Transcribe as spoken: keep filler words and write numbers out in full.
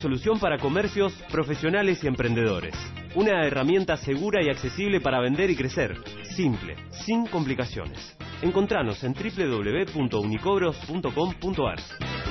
Solución para comercios, profesionales y emprendedores. Una herramienta segura y accesible para vender y crecer. Simple, sin complicaciones. Encontranos en doble u doble u doble u punto unicobros punto com punto ar.